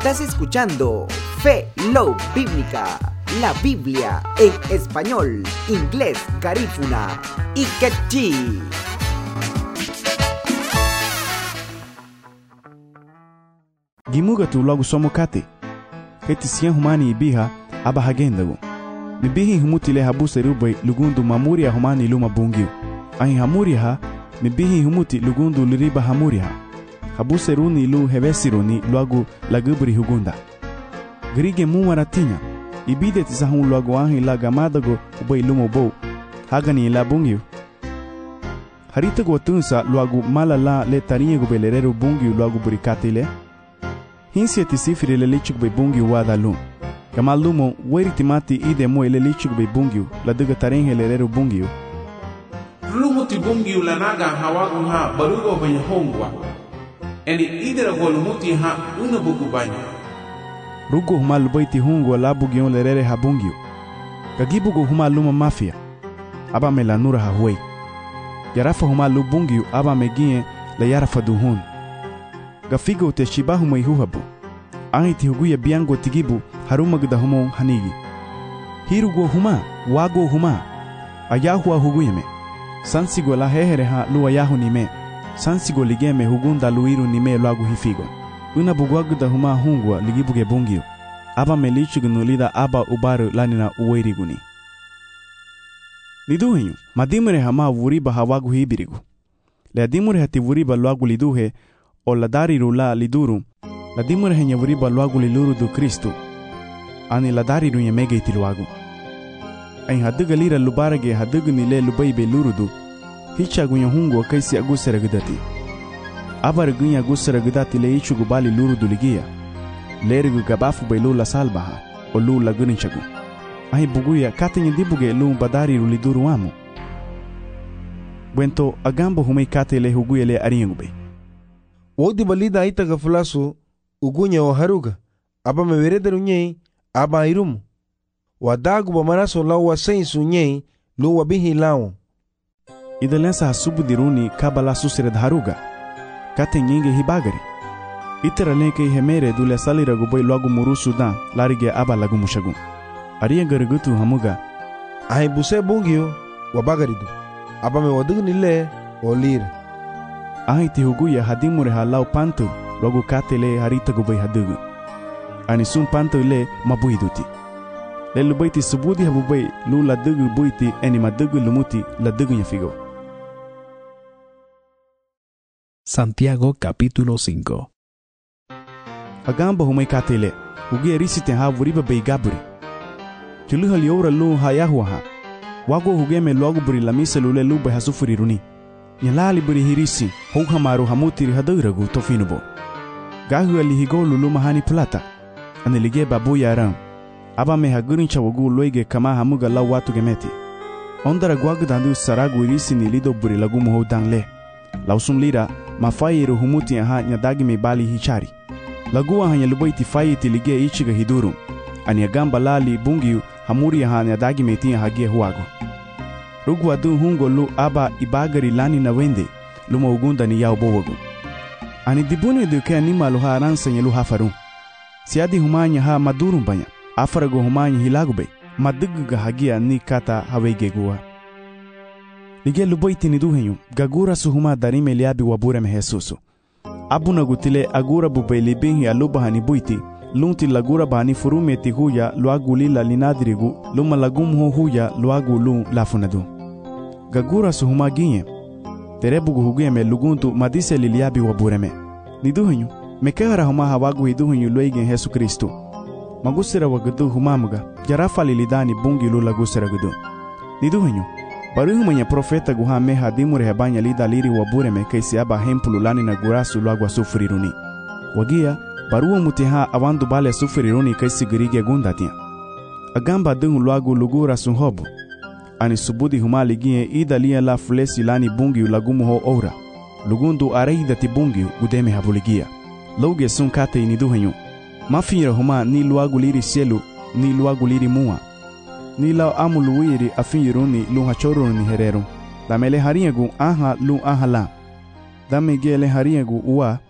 Estás escuchando Fe Love Bíblica, la Biblia en español, inglés, garífuna y quechí. Gimuga tu logo somo kate. Keti sian humani ibiha aba hagendago. Mibihi humutile habuse rubay lugundu mamuria humani luma bungiu. Ahi hamuria ha mibihi humuti lugundu liriba hamuria ha. Habuse runi lu hevesiruni logo lagubri hugunda. Grige mumaratinya. Ibide tisahun logo ahi lagamadago ubay lumo bow. Hagani la bungiu. Haritago tunsa logo malala le tarinyago belerero bungiu logo burikatile. Hinsia tisifiri le lichuk be bungiu wada lum. Kamalumo weritimati ide mo ele lichuk be bungiu la duga taren helerero bungiu. Lumuti bungiu la naga hawagu ha barugo banya hongwa. Eni idera golumuti ha unabugu banya. Rugo huma lubaiti hongwa la bugion lerere ha bungiu. Kagibugo huma luma mafia. Aba me la nura ha huey. Yarafa huma lu bungiu aba me gie la yarafa duhun. Gafigo te shibahu mai huhabu. Angi ti huguya biango tigibu harumagda humo hanigi. Hirugo huma, wago huma. Ayahua huguyeme. Sansigo la hehere ha lu ayahu nime. Sansigo ligeme hugunda luiru nime lagu hifigo. Una bugwagda huma hungwa ligibuge bungiu. Aba melichugu nulida aba ubaru lanina uweiriguni. Liduhenyu, madimure hama wuriba hawagu hibirigu. Le adimure hati wuriba lagu liduhe o la dariru la liduru, la dimure henya wuriba luagu liluru du Kristu, ani la dariru nyemege itiluagu. Ain haduga lira lubarage haduga nile lubaibe lurudu, hicha gunya hungu kaisi agusera gudati. Abar gunya agusera gudati le ichu gubali lurudu ligia, lerigu gabafu bai lu la salbaha, o lu la guninchagu. Ahi buguya katenya dibuge lu badariru liduru amu. Bwento agambo humei kate le huguya le ariengube. Wodi balida aita gafulasu ugunya wa haruga aba mewereder unyei aba irumu wadagu bamaraso la wa sensu unyei lu wabihi lawo idalensa hasubu diruni kabala susired haruga kate nyinge hibagari itera lenke hemere dule salira guboy logu muru sudan larige aba lagu mushagu ariya gargutu hamuga ahi buse bungio wabagaridu aba me wadugu nile olira Ahi ti huguya hadimure ha lau pantu logo katele harita gubay hadugu. Ani sum pantu le mabuiduti. Le lubaiti subudi habubay lu la dugu buiti eni madugu lumuti la dugu nyafigo. Santiago capítulo 5. Agamba humay katele huguya risite ha wuriba bay gaburi. Chuluha liora lu hayahuwa ha. Wago hugeme logo buri lamisa lule lu bay hasufuri runi. Nyalali buri hirisi houha maru hamutiri haduragu tofinubo. Gahu alihigolu luma hani plata. Anilige babu yaram. Aba me hagurincha wagu loige kama hamuga lau watu gemeti. Ondara guagu dandu saragu irisi ni lido buri lagu muho dangle. Lausum lira mafayiru humuti aha nyadagi me bali hichari. Lagu aha nyalubaiti fayiti lige ichiga hidurum. Ani agamba lali bungiu hamuri aha nyadagi me tia hagie huago. Rugu adu hungo lu aba ibagari lani na wende luma ugunda ni yao bowagu. Ani dibune duke anima luha aransa nye luha farum. Siadi humanya ha madurum banya. Afarago humanya hilagube. Maduguga hagia ni kata hawege gua. Lige luboiti ni duhenyu. Gagura suhuma darime liabi wabure mehesusu. Abuna gutile agura bube libinhi alubaha ni buiti. Lunti lagura bani furumeti huya luagu lila linadirigu luma lagumho huya luagu lu lafunadu. Gagura suhuma ginye. Terebugu hugeme luguntu madise liliabi wabureme. Niduhenyu, mekehara huma hawagu hiduhenyu luegen Yesu Kristu. Magusira wagadu humamuga, jarafa lilidani bungi lu lagusira gudu. Niduhenyu, baruhu mwenye profeta guha meha dimure hebanya lida liri wabureme kaisi aba hempulu lani na gurasu luagwa sufuriruni. Wagia, baruwa mutiha awandu bale sufuriruni kaisi girige gundatia. Agamba dungu luagu lugura sunhobu. Ani subudi humali gie ida liya la flesi lani bungiu lagumu ho ora. Lugundu areida ti bungiu gudeme habuligia. Loge sun kate iniduhenyu. Mafinira huma ni luagu liri sielu ni luagu liri mua. Ni lao amu luwiri afiniruni lu hachoruni ni hereru. Damele hariagu aha lu aha la. Dame gele hariagu ua